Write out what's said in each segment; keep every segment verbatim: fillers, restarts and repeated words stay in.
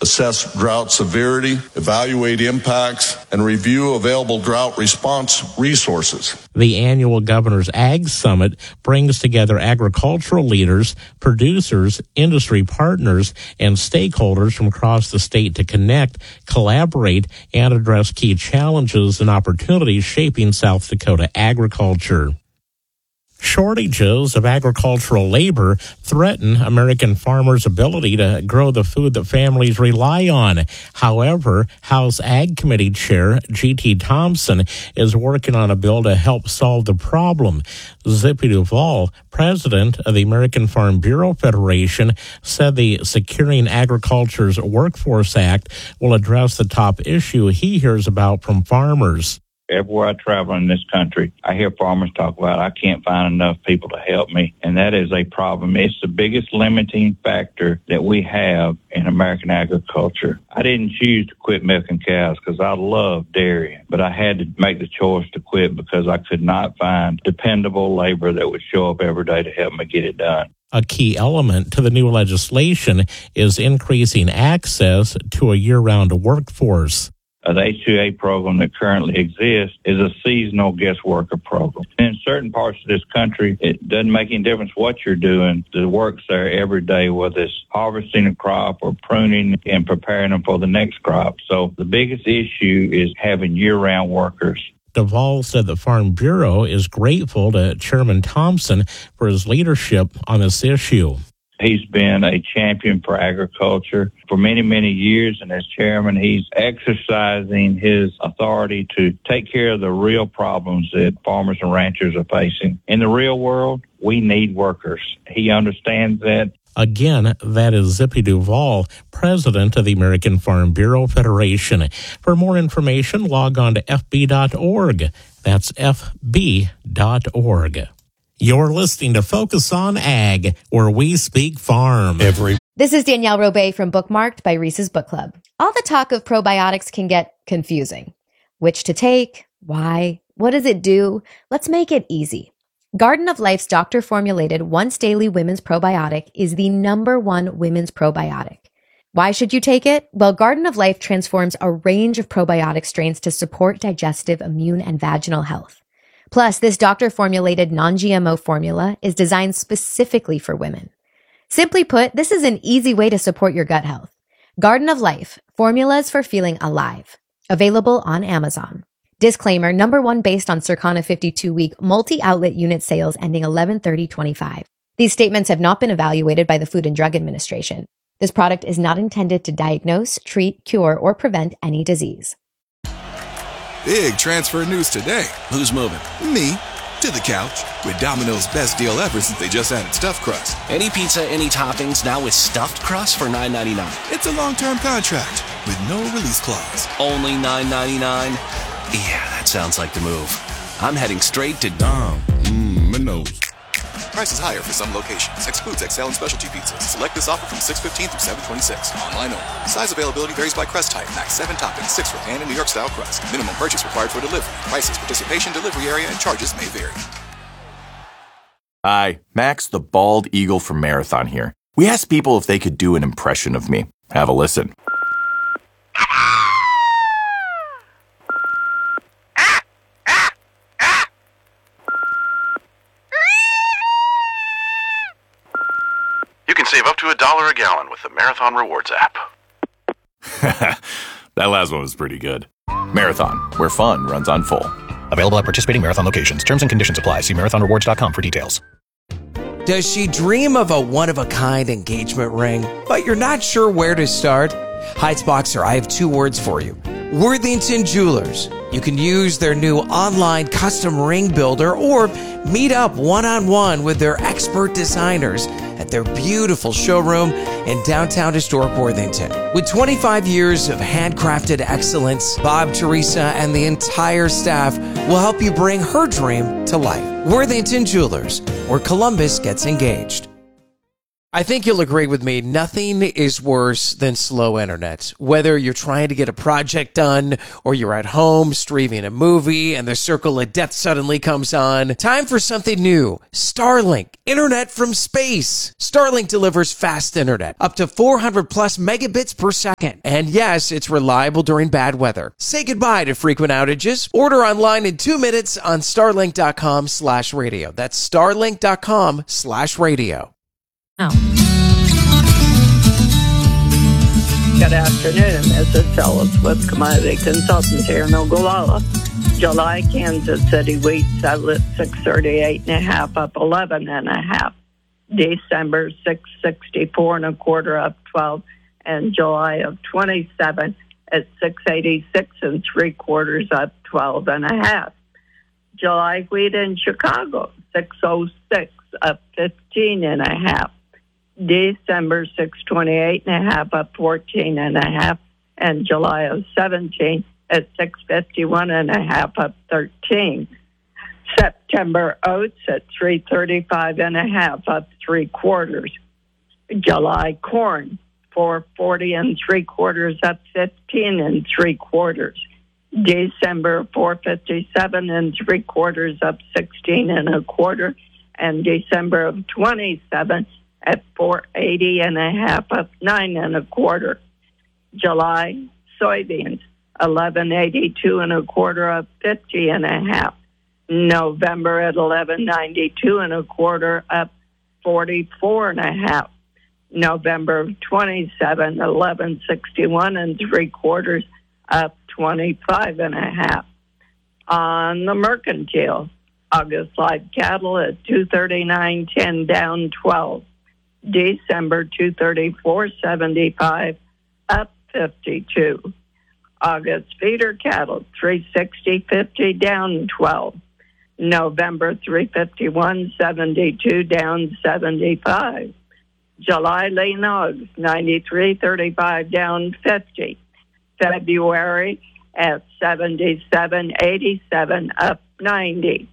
assess drought severity, evaluate impacts, and review available drought response resources. The annual Governor's Ag Summit brings together agricultural leaders, producers, industry partners, and stakeholders from across the state to connect, collaborate, and address key challenges and opportunities shaping South Dakota agriculture. Shortages of agricultural labor threaten American farmers' ability to grow the food that families rely on. However, House Ag Committee Chair G T Thompson is working on a bill to help solve the problem. Zippy Duvall, president of the American Farm Bureau Federation, said the Securing Agriculture's Workforce Act will address the top issue he hears about from farmers. Everywhere I travel in this country, I hear farmers talk about, I can't find enough people to help me. And that is a problem. It's the biggest limiting factor that we have in American agriculture. I didn't choose to quit milking cows because I love dairy, but I had to make the choice to quit because I could not find dependable labor that would show up every day to help me get it done. A key element to the new legislation is increasing access to a year-round workforce. The H two A program that currently exists is a seasonal guest worker program. In certain parts of this country, it doesn't make any difference what you're doing. The work's there every day, whether it's harvesting a crop or pruning and preparing them for the next crop. So the biggest issue is having year-round workers. Duvall said the Farm Bureau is grateful to Chairman Thompson for his leadership on this issue. He's been a champion for agriculture for many, many years, and as chairman, he's exercising his authority to take care of the real problems that farmers and ranchers are facing. In the real world, we need workers. He understands that. Again, that is Zippy Duvall, president of the American Farm Bureau Federation. For more information, log on to f b dot org. That's f b dot org. You're listening to Focus on Ag, where we speak farm. Every This is Danielle Robay from Bookmarked by Reese's Book Club. All the talk of probiotics can get confusing. Which to take? Why? What does it do? Let's make it easy. Garden of Life's doctor-formulated once-daily women's probiotic is the number one women's probiotic. Why should you take it? Well, Garden of Life transforms a range of probiotic strains to support digestive, immune, and vaginal health. Plus, this doctor-formulated non-G M O formula is designed specifically for women. Simply put, this is an easy way to support your gut health. Garden of Life, formulas for feeling alive. Available on Amazon. Disclaimer, number one based on Circana fifty-two week multi-outlet unit sales ending eleven thirty twenty-five. These statements have not been evaluated by the Food and Drug Administration. This product is not intended to diagnose, treat, cure, or prevent any disease. Big transfer news today. Who's moving? Me. To the couch. With Domino's best deal ever since they just added stuffed crust. Any pizza, any toppings, now with stuffed crust for nine ninety-nine. It's a long-term contract with no release clause. Only nine ninety-nine? Yeah, that sounds like the move. I'm heading straight to Dom. Mmm, my nose. Prices higher for some locations. Excludes X L and specialty pizzas. Select this offer from six fifteen through seven twenty-six. Online only. Size availability varies by crust type. Max seven toppings, six for pan and New York style crust. Minimum purchase required for delivery. Prices, participation, delivery area, and charges may vary. Hi, Max the Bald Eagle from Marathon here. We asked people if they could do an impression of me. Have a listen. Save up to a dollar a gallon with the Marathon Rewards app. That last one was pretty good. Marathon, where fun runs on full. Available at participating Marathon locations. Terms and conditions apply. See marathon rewards dot com for details. Does she dream of a one-of-a-kind engagement ring, but you're not sure where to start? Heights-Boxer, I have two words for you. Worthington Jewelers. You can use their new online custom ring builder or meet up one-on-one with their expert designers at their beautiful showroom in downtown historic Worthington. With twenty-five years of handcrafted excellence, Bob, Teresa, and the entire staff will help you bring her dream to life. Worthington Jewelers, where Columbus gets engaged. I think you'll agree with me. Nothing is worse than slow internet. Whether you're trying to get a project done or you're at home streaming a movie and the circle of death suddenly comes on, time for something new. Starlink, internet from space. Starlink delivers fast internet, up to four hundred plus megabits per second. And yes, it's reliable during bad weather. Say goodbye to frequent outages. Order online in two minutes on starlink.com slash radio. That's starlink.com slash radio. Oh. Good afternoon. This is Phyllis with Commodity Consultants here in Ogallala. July, Kansas City wheat settled at six thirty-eight and a half, up eleven and a half. December six sixty-four and a quarter, up twelve, and July of twenty-seven at six eighty-six and three quarters, up twelve and a half. July wheat in Chicago six oh six, up fifteen and a half. December six twenty-eight and a half, up fourteen and a half, and July of seventeen at six fifty-one and a half, up thirteen. September oats at three thirty-five and a half, up three quarters. July corn four forty and three quarters, up fifteen and three quarters. December four fifty-seven and three quarters, up sixteen and a quarter, and December of twenty-seven at four eighty and a half, up nine and a quarter. July soybeans eleven eighty-two and a quarter, up fifty and a half. November at eleven ninety-two and a quarter, up forty-four and a half. November of twenty-seven, eleven sixty-one and three quarters, up twenty-five and a half. On the mercantile, August live cattle at two thirty-nine ten, down twelve. December two thirty-four seventy-five, up fifty-two. August feeder cattle three sixty fifty, down twelve. November three fifty-one seventy-two, down seventy-five. July lean hogs ninety-three thirty-five, down fifty. February at seventy-seven eighty-seven, up ninety.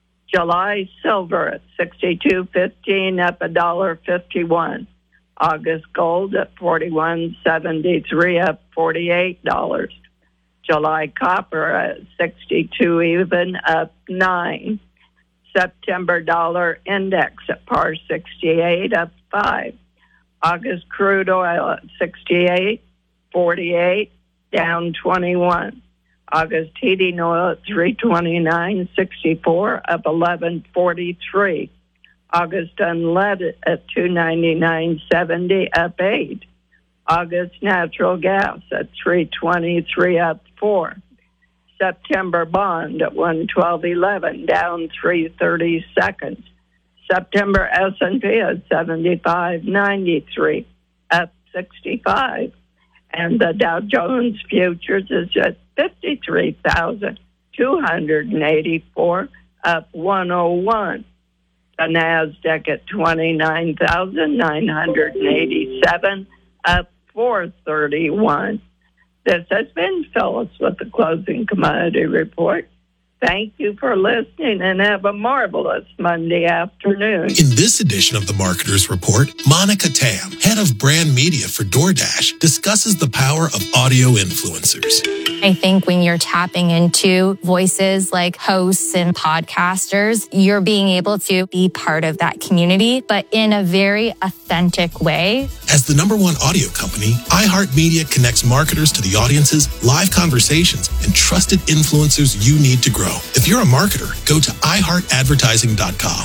July silver at sixty-two fifteen, up a dollar fifty-one. August gold at forty-one seventy-three, up forty-eight dollars. July copper at sixty-two even, up nine. September dollar index at par sixty-eight, up five. August crude oil at sixty-eight forty-eight, down twenty-one. August heating oil at three twenty-nine sixty-four, up eleven forty-three. August unleaded at two ninety-nine seventy, up eight. August natural gas at three twenty-three, up four. September bond at one twelve eleven, down three thirty seconds. September S and P at seventy-five ninety-three, up sixty-five. And the Dow Jones futures is at fifty-three thousand two hundred eighty-four, up one oh one. The NASDAQ at twenty-nine thousand nine hundred eighty-seven, up four thirty-one. This has been Phyllis with the Closing Commodity Report. Thank you for listening and have a marvelous Monday afternoon. In this edition of the Marketer's Report, Monica Tam, head of brand media for DoorDash, discusses the power of audio influencers. I think when you're tapping into voices like hosts and podcasters, you're being able to be part of that community, but in a very authentic way. As the number one audio company, iHeartMedia connects marketers to the audiences, live conversations, and trusted influencers you need to grow. If you're a marketer, go to i heart advertising dot com.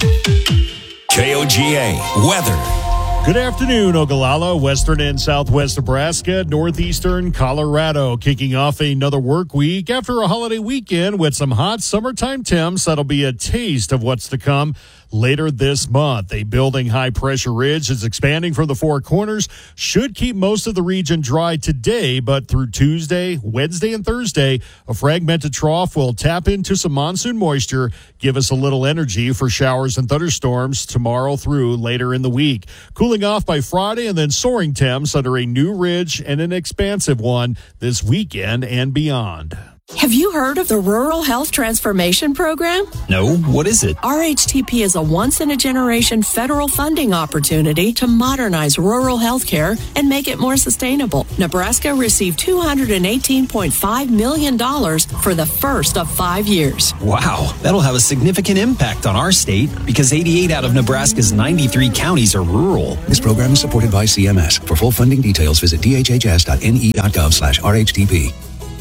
K O G A weather. Good afternoon, Ogallala, western and southwest Nebraska, northeastern Colorado, kicking off another work week after a holiday weekend with some hot summertime temps. That'll be a taste of what's to come later this month. A building high-pressure ridge is expanding from the Four Corners, should keep most of the region dry today, but through Tuesday, Wednesday, and Thursday, a fragmented trough will tap into some monsoon moisture, give us a little energy for showers and thunderstorms tomorrow through later in the week. Cooling off by Friday and then soaring temps under a new ridge and an expansive one this weekend and beyond. Have you heard of the Rural Health Transformation Program? No, what is it? R H T P is a once-in-a-generation federal funding opportunity to modernize rural health care and make it more sustainable. Nebraska received two hundred eighteen point five million dollars for the first of five years. Wow, that'll have a significant impact on our state because eighty-eight out of Nebraska's ninety-three counties are rural. This program is supported by C M S. For full funding details, visit d h h s dot n e dot gov slash r h t p.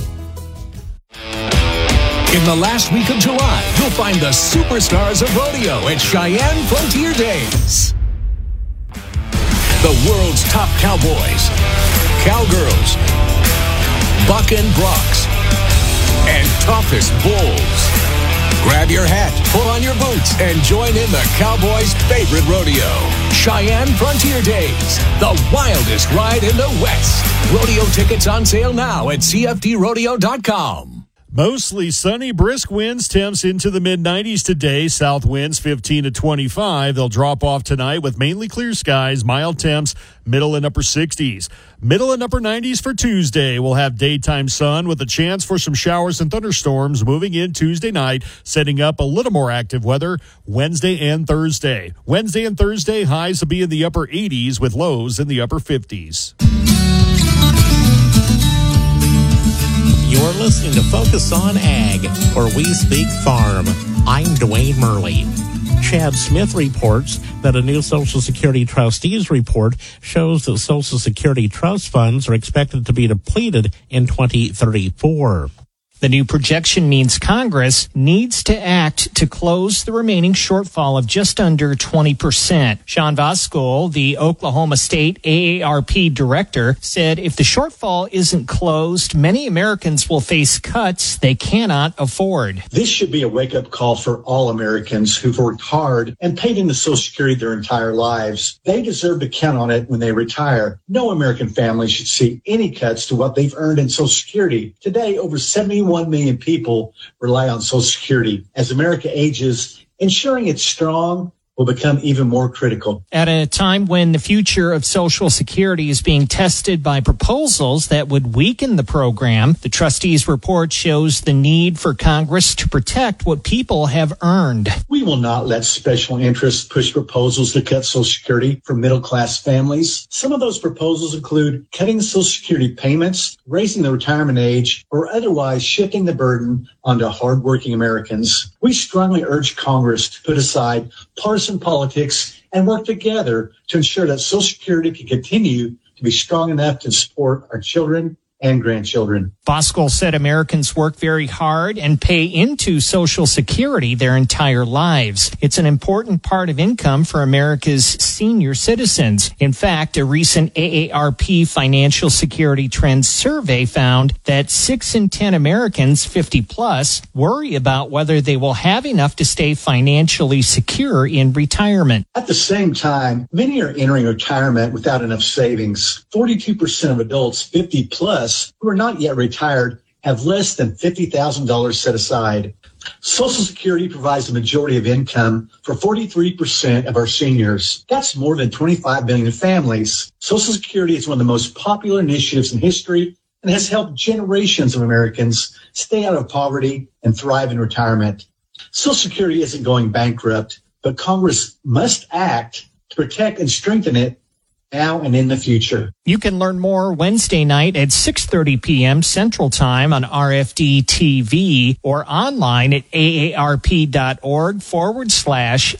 In the last week of July, you'll find the superstars of rodeo at Cheyenne Frontier Days. The world's top cowboys, cowgirls, buck and broncs, and toughest bulls. Grab your hat, pull on your boots, and join in the cowboys' favorite rodeo. Cheyenne Frontier Days, the wildest ride in the West. Rodeo tickets on sale now at c f d rodeo dot com. Mostly sunny, brisk winds, temps into the mid nineties today. South winds fifteen to twenty-five. They'll drop off tonight with mainly clear skies, mild temps, middle and upper sixties. Middle and upper nineties for Tuesday. We'll have daytime sun with a chance for some showers and thunderstorms moving in Tuesday night, setting up a little more active weather Wednesday and Thursday. Wednesday and Thursday, highs will be in the upper eighties with lows in the upper fifties. You're listening to Focus on Ag, where we speak farm. I'm Dwayne Murley. Chad Smith reports that a new Social Security trustees report shows that Social Security trust funds are expected to be depleted in twenty thirty-four. The new projection means Congress needs to act to close the remaining shortfall of just under twenty percent. Sean Voskuhl, the Oklahoma State A A R P director, said if the shortfall isn't closed, many Americans will face cuts they cannot afford. This should be a wake-up call for all Americans who've worked hard and paid into Social Security their entire lives. They deserve to count on it when they retire. No American family should see any cuts to what they've earned in Social Security. Today, over seventy-one million people rely on Social Security. As America ages, ensuring it's strong will become even more critical. At a time when the future of Social Security is being tested by proposals that would weaken the program, the trustees' report shows the need for Congress to protect what people have earned. We will not let special interests push proposals to cut Social Security for middle-class families. Some of those proposals include cutting Social Security payments, raising the retirement age, or otherwise shifting the burden onto hardworking Americans. We strongly urge Congress to put aside partisan politics and work together to ensure that Social Security can continue to be strong enough to support our children and grandchildren. Voskuhl said Americans work very hard and pay into Social Security their entire lives. It's an important part of income for America's senior citizens. In fact, a recent A A R P Financial Security Trends survey found that six in ten Americans fifty plus worry about whether they will have enough to stay financially secure in retirement. At the same time, many are entering retirement without enough savings. forty-two percent of adults fifty plus who are not yet retired have less than fifty thousand dollars set aside. Social Security provides the majority of income for forty-three percent of our seniors. That's more than twenty-five million families. Social Security is one of the most popular initiatives in history and has helped generations of Americans stay out of poverty and thrive in retirement. Social Security isn't going bankrupt, but Congress must act to protect and strengthen it now and in the future. You can learn more Wednesday night at six thirty p.m. Central Time on R F D T V or online at aarp.org forward slash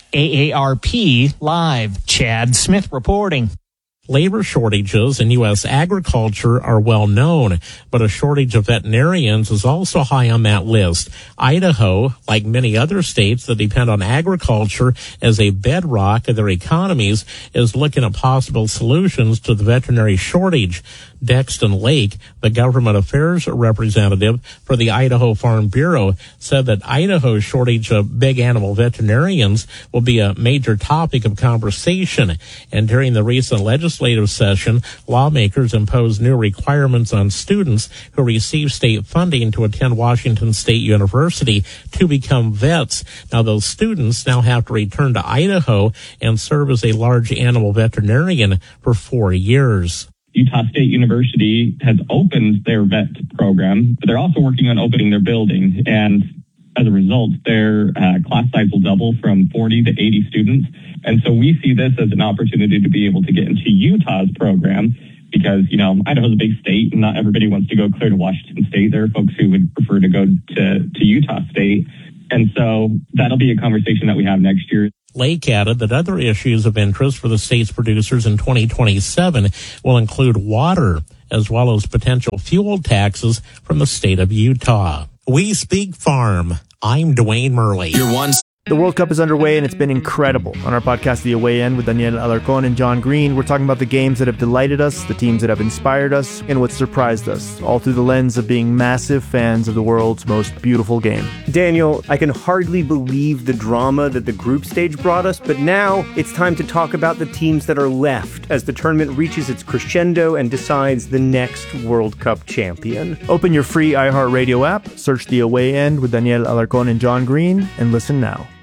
AARP live. Chad Smith reporting. Labor shortages in U S agriculture are well known, but a shortage of veterinarians is also high on that list. Idaho, like many other states that depend on agriculture as a bedrock of their economies, is looking at possible solutions to the veterinary shortage. Dexton Lake, the government affairs representative for the Idaho Farm Bureau, said that Idaho's shortage of big animal veterinarians will be a major topic of conversation. And during the recent legislative session, lawmakers imposed new requirements on students who receive state funding to attend Washington State University to become vets. Now, those students now have to return to Idaho and serve as a large animal veterinarian for four years. Utah State University has opened their vet program, but they're also working on opening their building. And as a result, their uh, class size will double from forty to eighty students. And so we see this as an opportunity to be able to get into Utah's program because, you know, Idaho's a big state and not everybody wants to go clear to Washington State. There are folks who would prefer to go to, to Utah State. And so that'll be a conversation that we have next year. Lake added that other issues of interest for the state's producers in twenty twenty-seven will include water, as well as potential fuel taxes from the state of Utah. We Speak Farm. I'm Dwayne Murley. Your one. The World Cup is underway, and it's been incredible. On our podcast, The Away End, with Daniel Alarcón and John Green, we're talking about the games that have delighted us, the teams that have inspired us, and what surprised us, all through the lens of being massive fans of the world's most beautiful game. Daniel, I can hardly believe the drama that the group stage brought us, but now it's time to talk about the teams that are left as the tournament reaches its crescendo and decides the next World Cup champion. Open your free iHeartRadio app, search The Away End with Daniel Alarcón and John Green, and listen now.